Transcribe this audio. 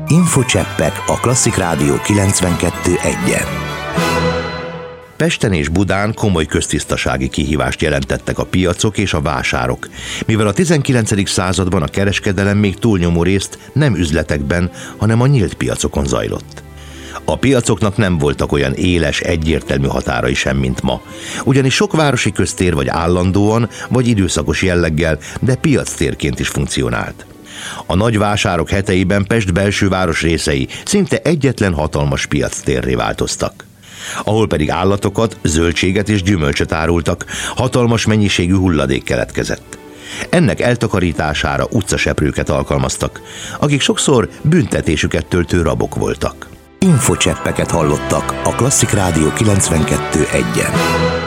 Infocseppek a Klasszik Rádió 92.1-en. Pesten és Budán komoly köztisztasági kihívást jelentettek a piacok és a vásárok, mivel a 19. században a kereskedelem még túlnyomó részt nem üzletekben, hanem a nyílt piacokon zajlott. A piacoknak nem voltak olyan éles, egyértelmű határai sem, mint ma, ugyanis sok városi köztér vagy állandóan, vagy időszakos jelleggel, de piactérként is funkcionált. A nagy vásárok heteiben Pest belső város részei szinte egyetlen hatalmas piactérré változtak, ahol pedig állatokat, zöldséget és gyümölcsöt árultak, hatalmas mennyiségű hulladék keletkezett. Ennek eltakarítására utcaseprőket alkalmaztak, akik sokszor büntetésüket töltő rabok voltak. Infocseppeket hallottak a Klasszik Rádió 92.1-en.